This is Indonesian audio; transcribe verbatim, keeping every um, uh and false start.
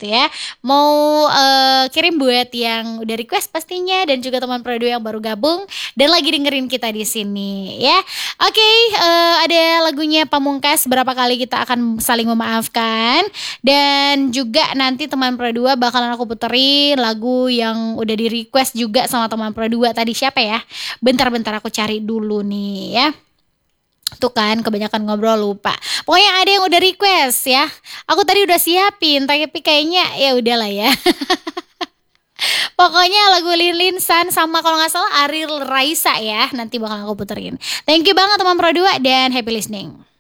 gitu ya. Mau uh, kirim buat yang udah request pastinya, dan juga teman Pro dua yang baru gabung dan lagi dengerin kita di sini ya. Oke, okay, uh, ada lagunya Pamungkas, berapa kali kita akan saling memaafkan, dan juga nanti teman Pro dua bakalan aku puterin lagu yang udah di request juga sama teman Pro dua tadi. Siapa ya? Bentar-bentar aku cari dulu nih ya. Tuh kan kebanyakan ngobrol lupa. Pokoknya ada yang udah request ya. Aku tadi udah siapin, tapi kayaknya ya udahlah ya. Pokoknya lagu Lin San sama kalau nggak salah Ariel Raisa ya, nanti bakal aku puterin. Thank you banget teman Pro dua dan happy listening.